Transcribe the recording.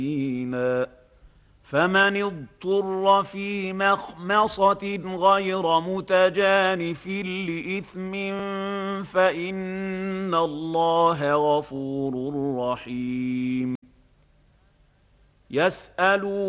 فمن اضطر في مخمصة غير متجانف لإثم فإن الله غفور رحيم.